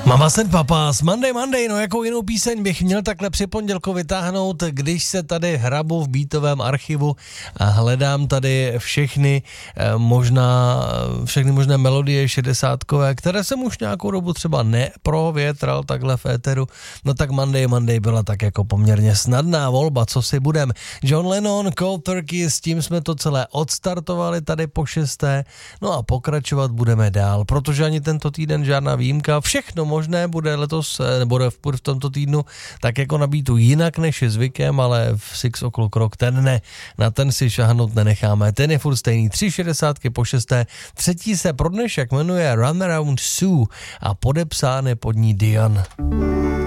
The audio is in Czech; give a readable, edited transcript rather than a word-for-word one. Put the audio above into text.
Mama Said Papas, Monday, no jakou jinou píseň bych měl takhle při pondělku vytáhnout, když se tady hrabu v beatovém archivu a hledám tady všechny možné melodie šedesátkové, které jsem už nějakou dobu třeba neprovětral takhle v éteru, no tak Monday byla tak jako poměrně snadná volba, co si budem. John Lennon, Cold Turkey, s tím jsme to celé odstartovali tady po 6. No a pokračovat budeme dál, protože ani tento týden žádná výjimka, všechno možné bude letos, nebo v tomto týdnu, tak jako na beatu jinak než je zvykem, ale v 6 o'clock rock ten ne, na ten si šahnout nenecháme, ten je furt stejný, 3,60 po 6. Třetí se pro dnešek jmenuje Run Around Sue a podepsán je pod ní Dion.